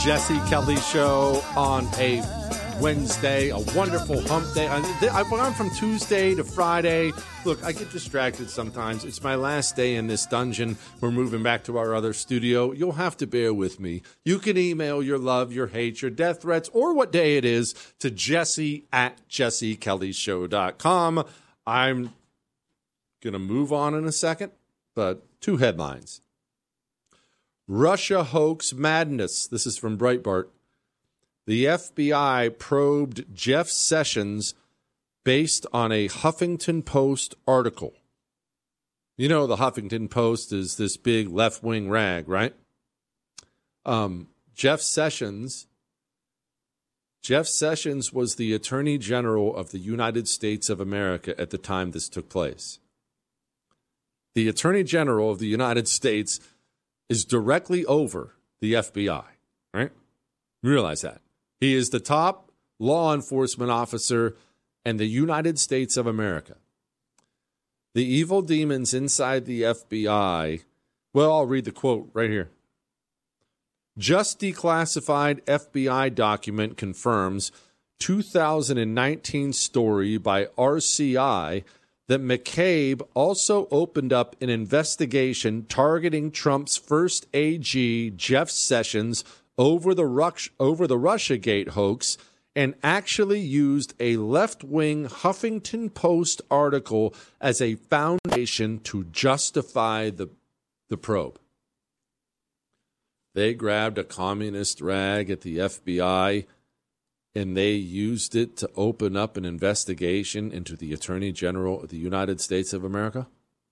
Jesse Kelly Show on a Wednesday, a wonderful hump day. I've gone from Tuesday to Friday. Look, I get distracted sometimes. It's my last day in this dungeon. We're moving back to our other studio. You'll have to bear with me. You can email your love, your hate, your death threats, or what day it is to jesse@jessekellyshow.com. I'm going to move on in a second, but two headlines. Russia hoax madness. This is from Breitbart. The FBI probed Jeff Sessions based on a Huffington Post article. You know, the Huffington Post is this big left-wing rag, right? Jeff Sessions was the Attorney General of the United States of America at the time this took place. The Attorney General of the United States is directly over the FBI, right? Realize that. He is the top law enforcement officer in the United States of America. The evil demons inside the FBI, well, I'll read the quote right here. Just declassified FBI document confirms 2019 story by RCI that McCabe also opened up an investigation targeting Trump's first AG, Jeff Sessions, over the Russiagate hoax and actually used a left-wing Huffington Post article as a foundation to justify the probe. They grabbed a communist rag at the FBI and they used it to open up an investigation into the Attorney General of the United States of America.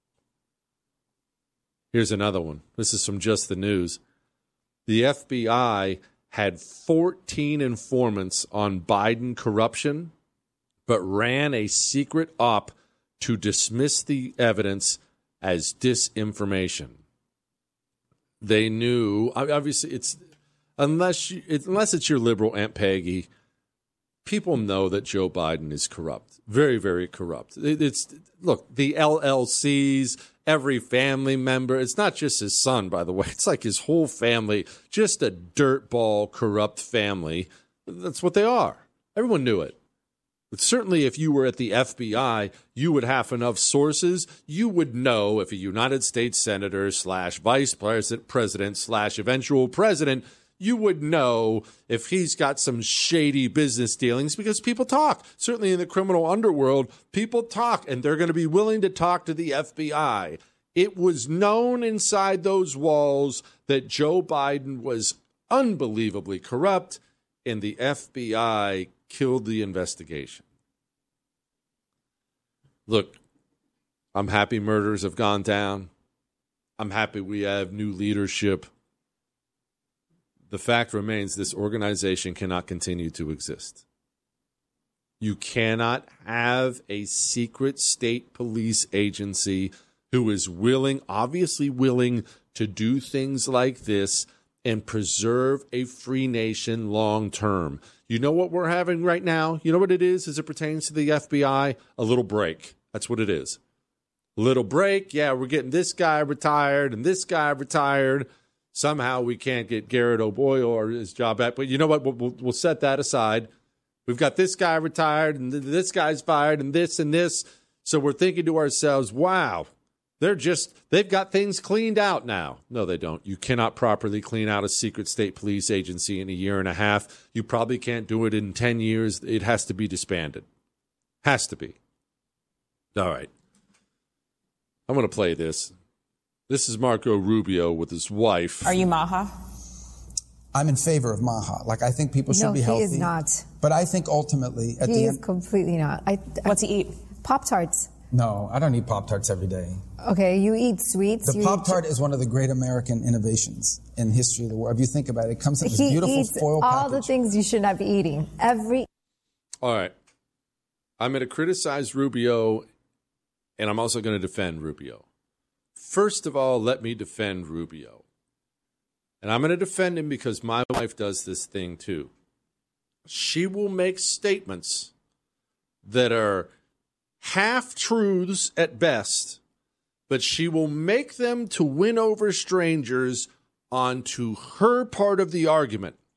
Here's another one. This is from Just the News. The FBI had 14 informants on Biden corruption, but ran a secret op to dismiss the evidence as disinformation. They knew, obviously, it's unless it's your liberal Aunt Peggy, people know that Joe Biden is corrupt, very, very corrupt. Look, the LLCs, every family member. It's not just his son, by the way. It's like his whole family, just a dirtball, corrupt family. That's what they are. Everyone knew it. But certainly if you were at the FBI, you would have enough sources. You would know if a United States senator / vice president / eventual president, you would know if he's got some shady business dealings because people talk. Certainly in the criminal underworld, people talk, and they're going to be willing to talk to the FBI. It was known inside those walls that Joe Biden was unbelievably corrupt, and the FBI killed the investigation. Look, I'm happy murders have gone down. I'm happy we have new leadership. The fact remains this organization cannot continue to exist. You cannot have a secret state police agency who is obviously willing to do things like this and preserve a free nation long term. You know what we're having right now? You know what it is as it pertains to the FBI? A little break. That's what it is. A little break. Yeah, we're getting this guy retired and this guy retired. Somehow we can't get Garrett O'Boyle or his job back. But you know what? We'll set that aside. We've got this guy retired and this guy's fired and this. So we're thinking to ourselves, wow, they've got things cleaned out now. No, they don't. You cannot properly clean out a secret state police agency in a year and a half. You probably can't do it in 10 years. It has to be disbanded. Has to be. All right. I'm going to play this. This is Marco Rubio with his wife. Are you Maha? I'm in favor of Maha. Like, I think people should be healthy. No, he is not. But I think ultimately, at the end... He is completely not. What's he eat? Pop-Tarts. No, I don't eat Pop-Tarts every day. Okay, you eat sweets. The Pop-Tart is one of the great American innovations in history of the world. If you think about it, it comes in this beautiful foil package. All the things you should not be eating. All right. I'm going to criticize Rubio, and I'm also going to defend Rubio. First of all, let me defend Rubio. And I'm going to defend him because my wife does this thing too. She will make statements that are half-truths at best, but she will make them to win over strangers onto her part of the argument.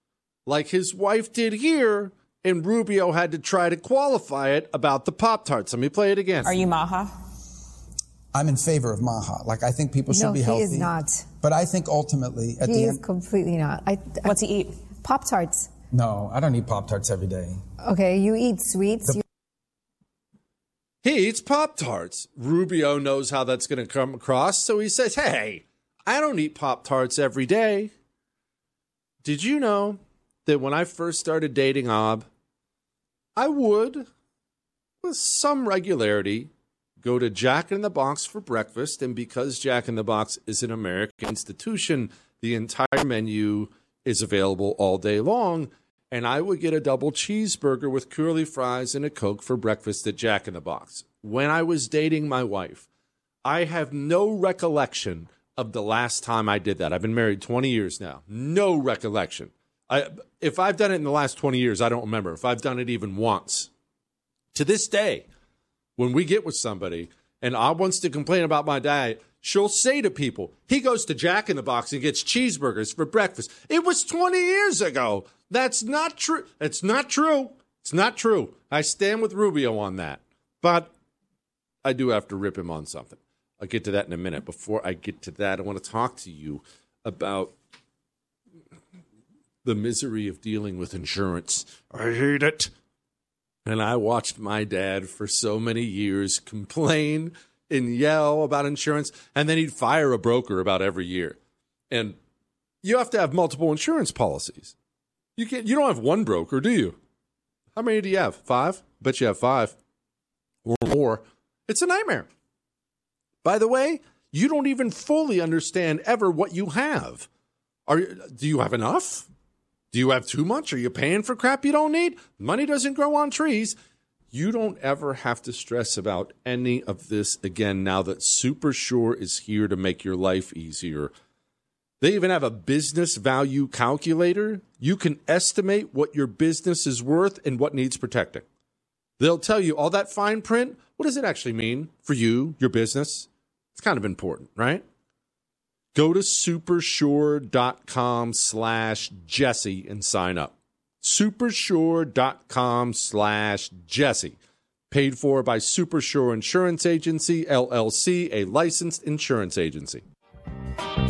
like his wife did here, and Rubio had to try to qualify it about the Pop-Tarts. Let me play it again. Are you Maha? I'm in favor of Maha. Like, I think people should be healthy. No, he is not. But I think ultimately, at the He end... is completely not. What's he eat? Pop-Tarts. No, I don't eat Pop-Tarts every day. Okay, you eat sweets. He eats Pop-Tarts. Rubio knows how that's going to come across, so he says, hey, I don't eat Pop-Tarts every day. Did you know that when I first started dating Ob, I would, with some regularity, go to Jack in the Box for breakfast, and because Jack in the Box is an American institution, the entire menu is available all day long, and I would get a double cheeseburger with curly fries and a Coke for breakfast at Jack in the Box. When I was dating my wife, I have no recollection of the last time I did that. I've been married 20 years now. No recollection. If I've done it in the last 20 years, I don't remember. If I've done it even once. To this day, when we get with somebody and I wants to complain about my diet, she'll say to people, he goes to Jack in the Box and gets cheeseburgers for breakfast. It was 20 years ago. That's not true. It's not true. It's not true. I stand with Rubio on that. But I do have to rip him on something. I'll get to that in a minute. Before I get to that, I want to talk to you about the misery of dealing with insurance. I hate it. And I watched my dad for so many years complain and yell about insurance, and then he'd fire a broker about every year. And you have to have multiple insurance policies. You don't have one broker, do you? How many do you have? 5? Bet you have 5 or more. It's a nightmare. By the way, you don't even fully understand ever what you have. Do you have enough? Do you have too much? Are you paying for crap you don't need? Money doesn't grow on trees. You don't ever have to stress about any of this again now that SuperSure is here to make your life easier. They even have a business value calculator. You can estimate what your business is worth and what needs protecting. They'll tell you all that fine print. What does it actually mean for you, your business? It's kind of important, right? Go to supersure.com/Jesse and sign up. Supersure.com/Jesse. Paid for by SuperSure Insurance Agency, LLC, a licensed insurance agency.